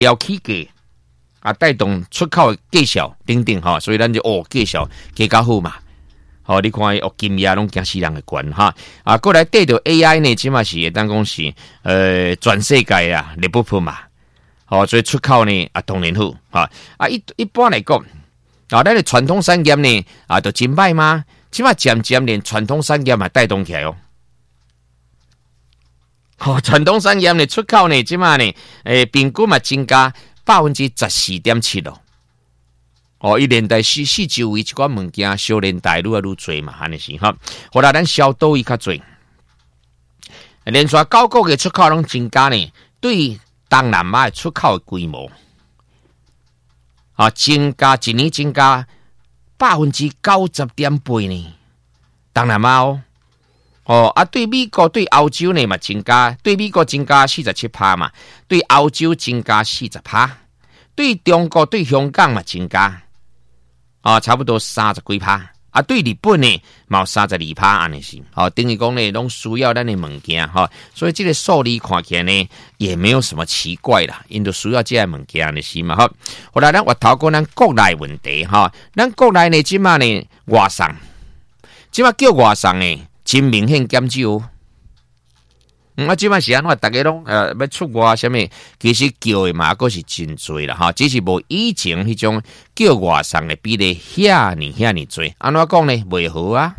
要起价啊，带动出口的绩效等等哈，所以咱就绩效加较好嘛。好，你看金价拢惊死人的悬哈啊，过来对着 AI 呢，起码是会当讲是全世界啊日不破嘛。好，所以出口呢啊当然好哈啊一般来讲啊，咱的传统产业呢啊都真歹吗？起码渐渐连传统产业嘛带动起来哦。好，传统产业呢出口呢，即马呢，平均嘛增加14.7%咯。哦，伊连带四周围一寡物件，小连带愈来愈多嘛，安尼是哈。后来咱销倒伊较多，连续9个月出口拢增加呢，对东南亚出口的规模，啊，增加一年增加90.8%呢，东南亚哦。哦啊，对美国对欧洲呢嘛增加，对美国增加47%嘛，对欧洲增加40%，对中国对香港嘛增加，啊，差不多30几%，啊，对日本呢嘛有32%安尼是，哦，等于讲呢，拢需要咱的物件哈，所以这个数字看起来呢也没有什么奇怪啦，因都需要这些物件安尼是嘛哈。后来咱我讨过咱国内问题哈，咱国内呢即马呢外送，即马叫外送呢。真明显减少，啊，即摆是安怎？大家拢要出外什么？其实叫的嘛，还是真多啦哈。只是无以前迄种叫外送的比例遐尼多。安怎讲呢？袂好啊。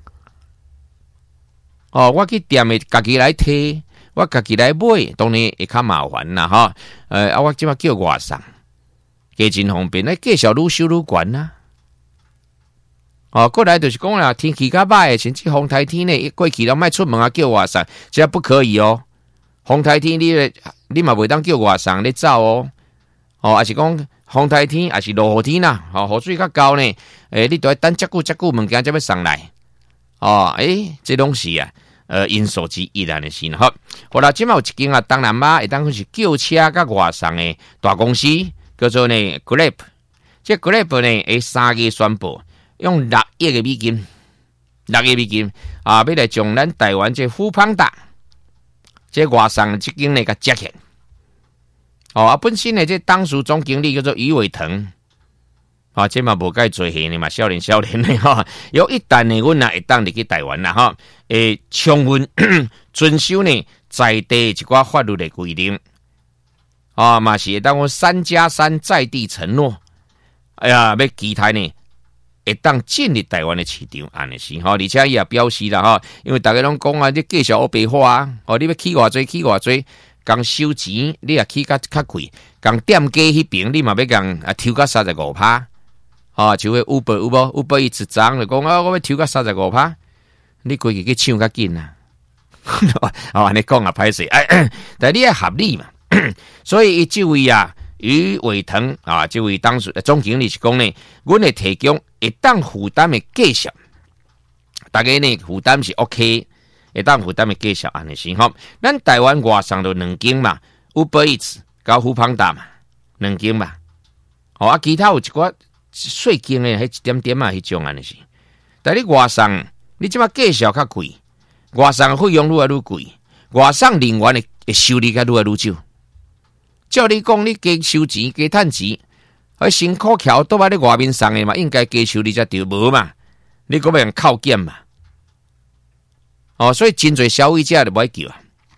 哦，我去店的家己来摕，我家己来买，当然会较麻烦啦哈。啊，我即摆叫外送，加真方便，那价小愈收愈悬啦。哦，过来就是讲啦，天气较歹，甚至风台天呢，过去了卖出门啊，叫外送，这不可以哦。风台天你嘛袂当叫外送，你走哦。哦，还是讲风台天，还是落雨天啦，雨水较高呢，你都要等遮久物件才要送来。哦，这拢是啊，因素之一啦，是啦。好啦，即马有一间啊，东南亚会当是叫车甲外送的大公司，叫做呢 Grab。这 Grab 呢，3月宣布。用6亿的美金啊，要来将咱台湾这富邦达这外送这间呢个接起。哦，啊，本身呢这当时总经理叫做余伟腾，啊，这嘛无该做戏呢嘛，少年的哈。有一旦呢，阮会当入去台湾啦哈，充分遵守呢在地一寡法律的规定，啊，嘛是当我3+3在地承诺，哎呀，要期待呢。会当进入台湾的市场，安尼是吼，而且伊也表示啦吼，因为大家拢讲啊，你介绍黑白花啊，哦，你要起偌济，共收钱，你也起较贵，共店家迄边你嘛要共抽到35%，哦，就会Uber有无？Uber一张就讲啊，我要抽到35%，你规日去抢较紧啊，哦，安尼讲啊，歹势，但你要合理嘛，所以伊这位啊。余伟腾啊，这位当时总经理是讲呢，阮会提供会当负担的价值，大家呢负担是 OK， 会当负担的价值安尼是吼。咱台湾外送就2间嘛 ，Uber Eats 甲富邦达嘛，2间嘛。哦啊，其他有一寡细间的，迄一点点啊，迄种安尼是。但你外送，你即马价值较贵，外送费用愈来愈贵，外送人员的收入较愈来愈少。照你讲，你加收钱、加趁钱，辛苦桥倒摆你外面送的嘛，应该加收你才对，无嘛？你搁要扣减嘛？哦，所以真侪消费者就不爱救啊，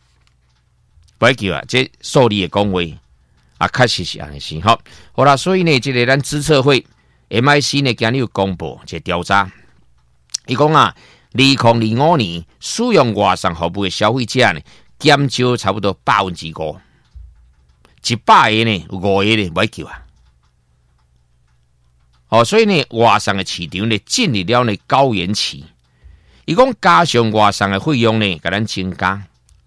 这数字的讲话啊，确实是安尼是好。好啦，所以呢，这个咱资策会 MIC 呢，今日有公布一个调查，伊讲啊，2025年使用外送服务的消费者呢，减少差不多5%。100个呢，有5个呢，不爱救啊！哦，所以呢，外送的市场呢，进入了呢高原期。伊讲加上外送的费用呢，给咱增加。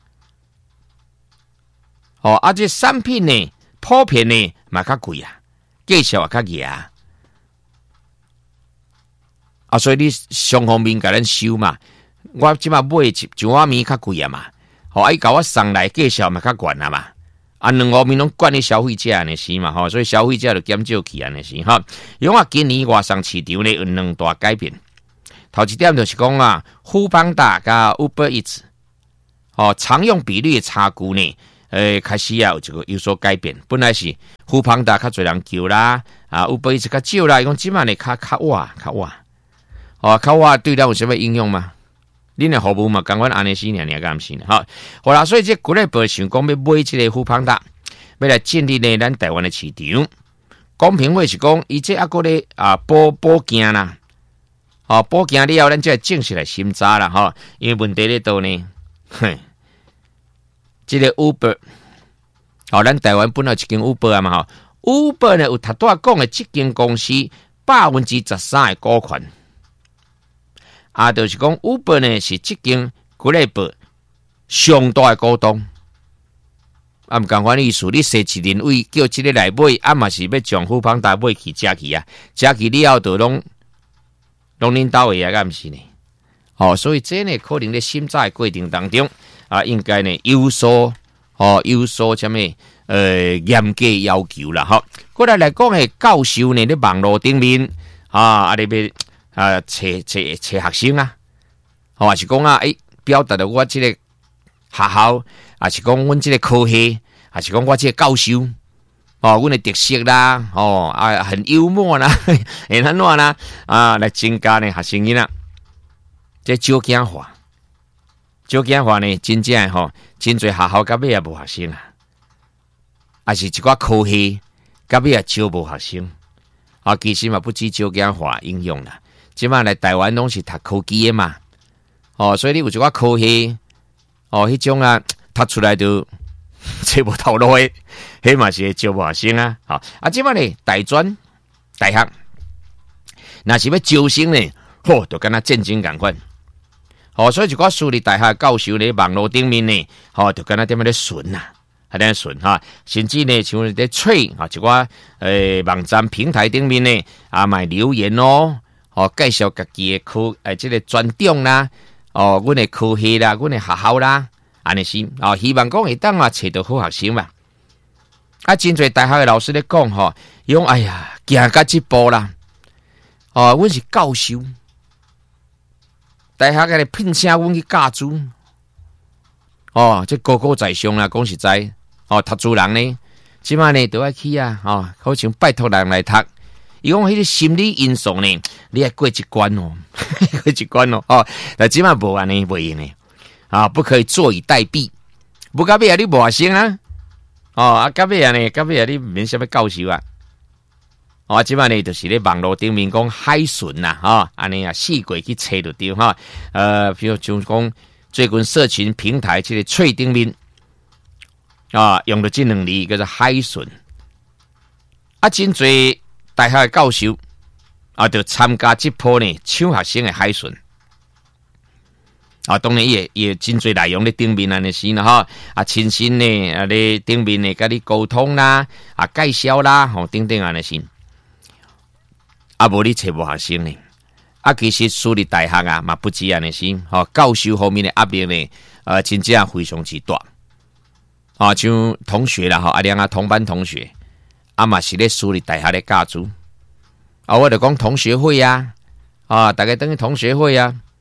哦，啊，这产品呢，普遍呢，嘛较贵啊，价钱也较贵啊。啊，所以你双方面给咱收嘛，我即马买一碗面较贵啊嘛，哦，啊，伊甲我送来价钱嘛较悬啊嘛。啊，两方面拢管理消费者安尼是嘛吼，所以消费者就减少去安尼是哈。因为今年外送市场呢有2大改变。头一点就是讲啊，富邦达甲 Uber Eats， 常用比率的差距呢， 开始啊有这个有所改变。本来是富邦达较侪人叫啦，Uber Eats较少啦，伊讲即满呢较活。较活对咱有啥物影响吗？恁的服务嘛，共阮安尼死尔敢毋是呢？好啦，所以这国内部想讲要买这个富邦达，要来建立呢咱台湾的市场。公平会是讲，伊这个咧保件啦，保件了后，咱才正式来审查啦，因为问题咧倒呢，这个 Uber， 咱台湾本来一间 Uber 啊嘛，Uber 呢有头拄仔讲的这间公司13%的股权。就是讲 Uber 呢是这间国内部上大的股东，唔共款意思，你设一人位叫这个来买，嘛是要将富邦达买去加去啊，加去了后就拢恁兜的啊，敢毋是呢？所以这呢可能在审查的过程当中应该呢有所什么严格要求啦，过来讲的教授呢，在网络顶面你要找学生啊，还是讲表达了我这个学校，还是讲阮这个科系，还是讲我这个教授，阮的特色啦，很幽默啦，很安怎啦，来增加呢学生囡仔，这少讲话呢，真正真侪学校到尾也无学生啊，还是一寡科系到尾也少无学生，其实嘛不止少讲话应用啦。即摆来台湾拢是读科技的嘛，所以你有一寡科系，迄种读出来就找无头路的，迄嘛是招无学生啊。即摆呢，大专大学，若是要招生呢，就敢若战争共款。所以一寡私立大学教授咧，网络顶面呢，就敢若点咧顺啊，点顺甚至呢，像咧吹一寡网站平台顶面呢，买留言介绍家己的科这个专长啦，阮的科系啦，阮的学校啦，安尼是希望讲会当找到好学生嘛。真侪大学的老师咧讲伊讲哎呀，行到这步啦，阮是教授，大学个咧聘请阮去教书，这高高在上啦，讲实在，读书人呢，即摆呢都要去好像拜托人来读。伊讲迄个心理因素呢，你要过一关过一关但即摆无安尼袂用呢，不可以坐以待毙。不到尾你无学生到尾你免啥物教授即摆呢就是咧网络顶面讲海巡啦，安尼四过去找就对比如像讲最近社群平台这个脆顶面用到这两字叫做海巡真侪。大学的教授就参加这波呢抢学生的海巡当然也真侪内容咧顶面安尼是啦亲身呢咧顶面呢甲你沟通啦介绍啦等等安尼是无你找无学生呢其实私立大学嘛不止安尼是教授方面的压力呢真正非常之大像同学啦两同班同学嘛是咧私立大学咧教书我就讲同学会大概等于同学会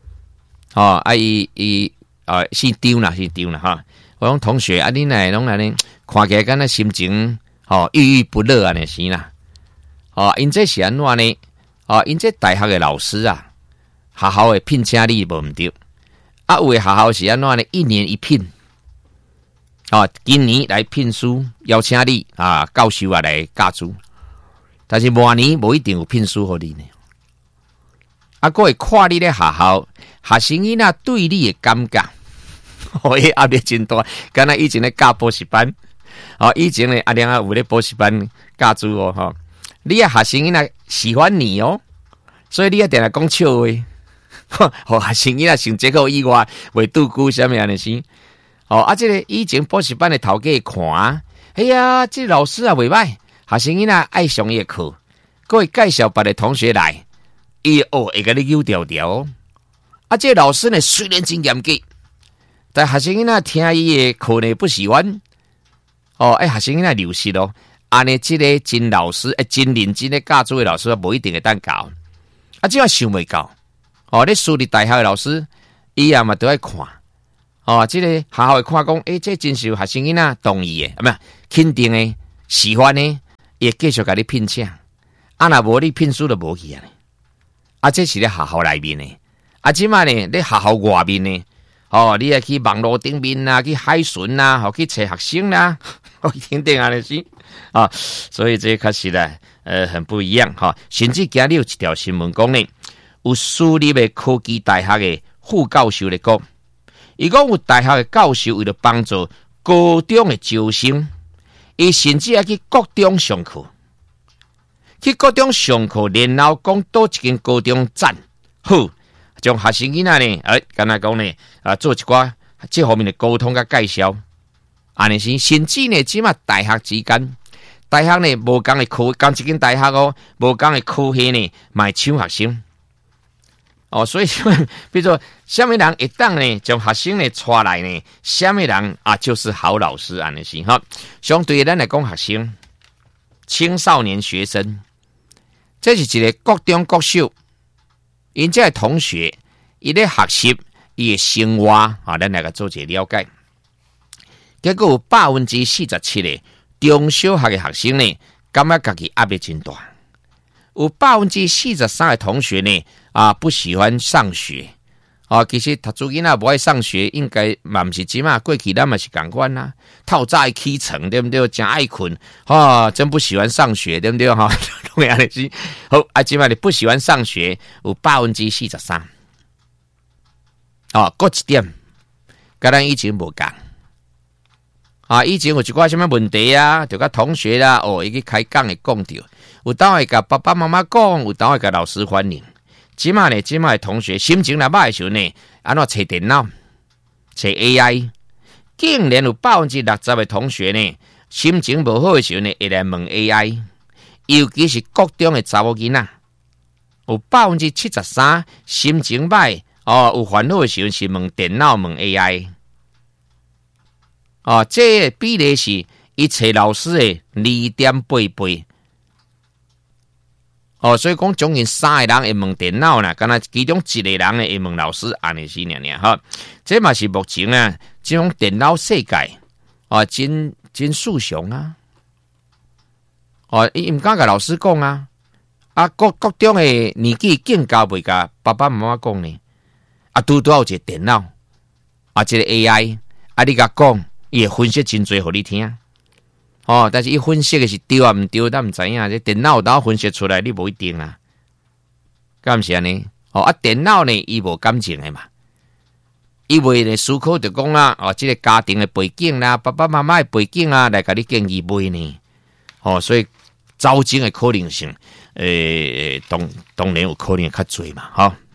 伊姓张啦我讲同学你乃拢安尼看起来敢若心情郁郁不乐安尼是啦因这是安怎呢因这大学的老师学校的聘请你无毋对有的学校是安怎呢一年一聘今年来聘书邀请你教授来教书，但是明年无一定有聘书互你呢。还会看你咧学校学生囡仔对你的感觉，迄压力真大。敢若以前咧教补习班，以前咧两有咧补习班教书你学生囡仔喜欢你所以你一定来讲笑话，互学生囡仔成这个以外未度过啥物安尼是。这个以前补习班的头家看哎呀，这老师袂歹，学生囡仔爱上伊的课，佫会介绍别的同学来，伊会甲你扭条条。这个老师呢虽然真严格，但学生囡仔听伊的课呢不喜欢。学生囡仔流失安尼这个真老师真认真的教书的老师无一定会当教。这样想袂到。咧私立大学的老师，伊嘛都爱看。 哦，这个学校会看讲，这真是有学生囡仔同意的，不是肯定的、喜欢的，也继续给你聘请。啊，若无你聘书就无去啊！啊，这是咧学校内面的，啊，即摆呢咧学校外面的，哦，你也去网络顶面啊，去海巡啦，去找学生啦，等等啊那些啊，所以这确实咧，很不一样哈。甚至今日有一条新闻讲呢，有私立的科技大学的副教授咧讲。伊讲有大学的教授为了帮助高中的招生，伊甚至要去高中上课，然后讲倒一间高中赞好，将学生囡仔呢，敢若讲呢，做一寡这方面的沟通甲介绍，安尼是甚至呢，即马大学之间，大学呢无共的科，共一间大学哦，无共的科系呢，卖抢学生。哦，所以比如说，什么人一旦呢将学生呢带来呢，什么人啊就是好老师安尼是哈。相对咱来讲，学生、青少年学生，这是一个国中国小，因这同学伊咧学习伊的生活啊，咱来个做一个了解。结果有47%的中小学的学生呢，感觉家己压力真大。有43%的同学呢不喜欢上学其实读书囡仔不爱上学，应该嘛不是即马过去咱嘛是同款啦，透早爱起床对不对？真爱困真不喜欢上学对不对哈？同样的是好即马你不喜欢上学有43%各一点，跟咱以前无共。以前有一寡什么问题就甲同学啦，伊去开讲会讲到，有当会甲爸爸妈妈讲，有当会甲老师反映。即马的同学心情若歹的时候呢，安怎找电脑、找 AI， 竟然有60%的同学呢，心情无好的时候呢，会来问 AI， 尤其是国中的查某囡仔，有73%心情歹有烦恼的时候是问电脑、问 AI。这比例是一切老师的2.8倍。所以讲总共3个人会问电脑啦，敢若其中1个人会问老师，安尼是尔哈。这嘛是目前这种电脑世界真殊雄伊唔敢甲老师讲国中的年纪更加袂甲爸爸妈妈讲呢。拄有一个电脑这个 AI 你甲讲。伊会分析真侪互你听，但是伊分析的是对毋对，咱毋知影。这电脑当分析出来，你无一定啦，敢毋是安尼？电脑呢，伊无感情的嘛，伊袂来思考就讲这个家庭的背景啦，爸爸妈妈的背景来甲你建议袂呢。所以招生的可能性，当然有可能较侪嘛，